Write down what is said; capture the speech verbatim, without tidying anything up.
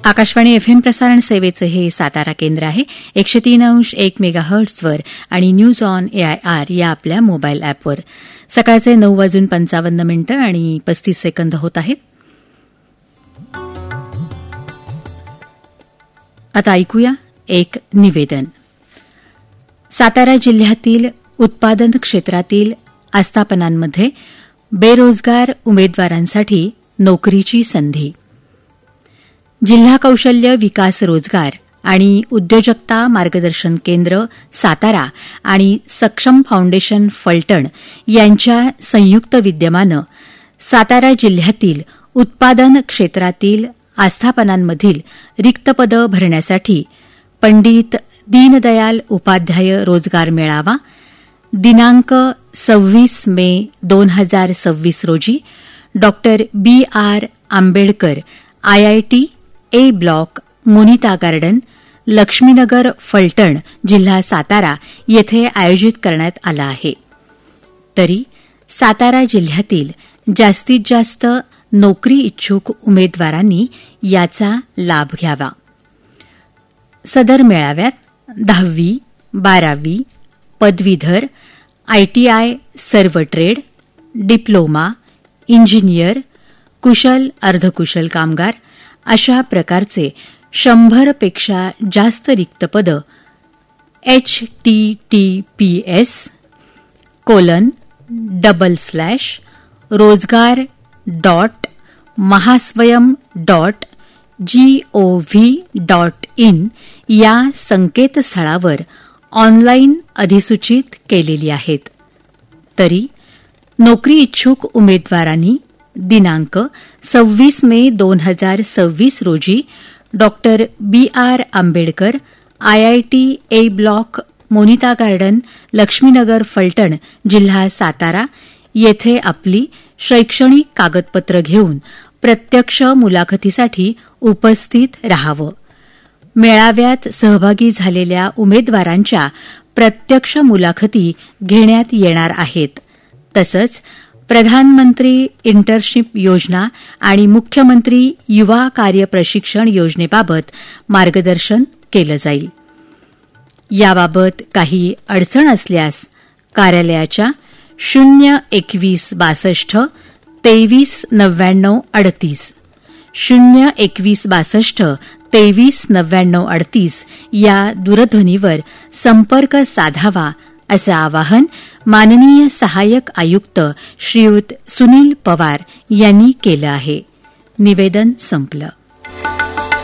Akashvani FM प्रसारण सेवेचं हे सातारा केंद्र आहे. एकशे तीन अंश एक मेगाहर्ट्झवर आणि न्यूज ऑन एआयआर या आपल्या मोबाईल अॅपवर. सकाळचे नऊ वाजून पंचावन्न मिनिटं आणि पस्तीस सेकंद होत आहेत. आता ऐकूया एक निवेदन. सातारा जिल्ह्यातील उत्पादन क्षेत्रातील आस्थापनांमध्ये बेरोजगार उमेदवारांसाठी नोकरीची संधी. जिल्हा कौशल्य विकास रोजगार आणि उद्योजकता मार्गदर्शन केंद्र सातारा आणि सक्षम फाउंडेशन फलटण यांच्या संयुक्त विद्यमानं सातारा जिल्ह्यातील उत्पादन क्षेत्रातील आस्थापनांमधील रिक्त पदं भरण्यासाठी पंडित दीनदयाल उपाध्याय रोजगार मेळावा दिनांक सव्वीस मे दोन हजार सव्वीस रोजी डॉक्टर बी आर आंबेडकर आयआयटी ए ब्लॉक मोनिता गार्डन लक्ष्मीनगर फलटण जिल्हा सातारा येथे आयोजित करण्यात आला आहे. तरी सातारा जिल्ह्यातील जास्तीत जास्त नोकरी इच्छुक उमेदवारांनी याचा लाभ घ्यावा. सदर मेळाव्यात दहावी, बारावी, पदवीधर, आयटीआय सर्व ट्रेड, डिप्लोमा, इंजिनियर, कुशल अर्धकुशल कामगार अशा प्रकारचे शंभरपेक्षा जास्त रिक्त पदं H T T P S colon double slash रोजगार dot Mahaswayam dot G O V dot in या संकेतस्थळावर ऑनलाईन अधिसूचित केलेली आहेत. तरी नोकरी इच्छुक उमेदवारांनी दिनांक सव्वीस मे दोन हजार सव्वीस रोजी डॉक्टर बी आर आंबेडकर आयआयटी ए ब्लॉक मोनिता गार्डन लक्ष्मीनगर फलटण जिल्हा सातारा येथे आपली शैक्षणिक कागदपत्र घेऊन प्रत्यक्ष मुलाखतीसाठी उपस्थित राहावं. मेळाव्यात सहभागी झालेल्या उमेदवारांच्या प्रत्यक्ष मुलाखती घेण्यात येणार आहेत. तसंच प्रधानमंत्री इंटर्नशिप योजना आणि मुख्यमंत्री युवा कार्य प्रशिक्षण योजनेबाबत मार्गदर्शन केलं जाईल. याबाबत काही अडचण असल्यास कार्यालयाच्या शून्य एकवीस बासष्ट तेवीस नव्याण्णव अडतीस शून्य एकवीस बासष्ट तेवीस नव्याण्णव अडतीस या दूरध्वनीवर संपर्क साधावा असं आवाहन माननीय सहाय्यक आयुक्त श्रीयुत सुनील पवार यांनी केलं आहे. निवेदन संपलं.